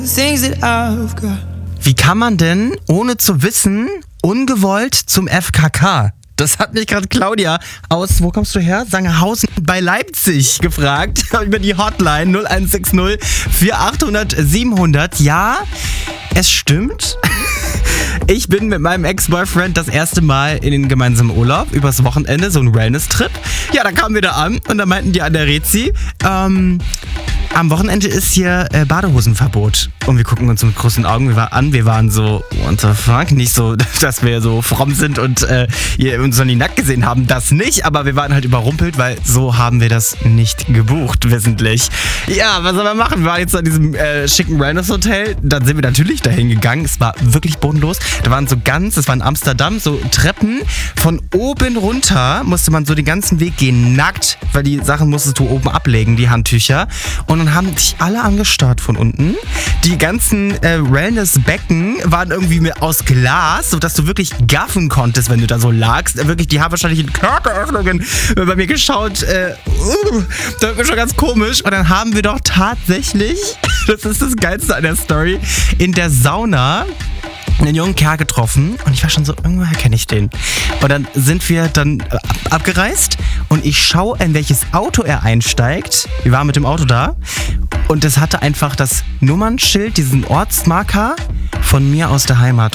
things that I've got. Wie kann man denn, ohne zu wissen, ungewollt zum FKK? Das hat mich gerade Claudia aus, wo kommst du her? Sangerhausen bei Leipzig gefragt. Über die Hotline 0160 4800 700. Ja, es stimmt. Ich bin mit meinem Ex-Boyfriend das erste Mal in den gemeinsamen Urlaub, übers Wochenende, so ein Wellness-Trip. Ja, da kamen wir da an und da meinten die an der Rezi, am Wochenende ist hier Badehosenverbot. Und wir gucken uns mit großen Augen wir waren so, what the fuck? Nicht so, dass wir so fromm sind und uns noch nie nackt gesehen haben, das nicht. Aber wir waren halt überrumpelt, weil so haben wir das nicht gebucht, wissentlich. Ja, was soll man machen? Wir waren jetzt an diesem schicken Wellness-Hotel. Dann sind wir natürlich dahin gegangen. Es war wirklich bodenlos. Da waren es war in Amsterdam, so Treppen. Von oben runter musste man so den ganzen Weg gehen, nackt, weil die Sachen musstest du oben ablegen, die Handtücher. Und dann haben dich alle angestarrt von unten. Die ganzen Wellness-Becken waren irgendwie aus Glas, sodass du wirklich gaffen konntest, wenn du da so lagst. Wirklich, die haben wahrscheinlich in Körperöffnungen bei mir geschaut. Das wird mir schon ganz komisch. Und dann haben wir doch tatsächlich, das ist das Geilste an der Story, in der Sauna einen jungen Kerl getroffen und ich war schon so, irgendwoher kenne ich den. Und dann sind wir dann abgereist und ich schaue, in welches Auto er einsteigt. Wir waren mit dem Auto da und das hatte einfach das Nummernschild, diesen Ortsmarker von mir aus der Heimat.